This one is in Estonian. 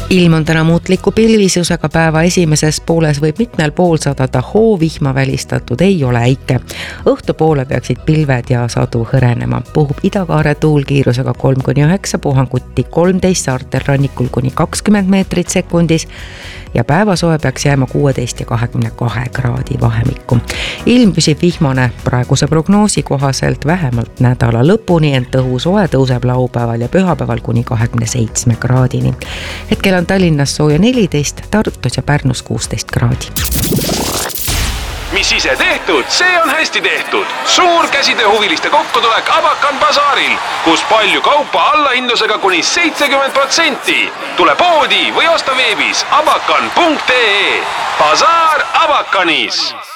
Ilm on täna muutliku pilvisusega, päeva esimeses pooles võib mitmel pool sadada hoovihma, välistatud ei ole äike. Õhtupoole peaksid pilved ja sadu hõrenema. Puhub idakaare tuul kiirusega 3-9, puhanguti 13, saartel rannikul kuni 20 meetrit sekundis ja päevasoe peaks jääma 16 ja 22 kraadi vahemikku. Ilm püsib vihmane praeguse prognoosi kohaselt vähemalt nädala lõpuni, ent õhusoe tõuseb laupäeval ja pühapäeval kuni 27 kraadini. Hetkel on Tallinnas sooja 14, Tartus ja Pärnus 16 kraadi. Mis ise tehtud, see on hästi tehtud. Suur käsitööhuviliste kokkutulek Abakan basaaril, kus palju kaupa allahindlusega kuni 70%. Tule poodi või osta veebis abakan.ee. Basaar Abakanis.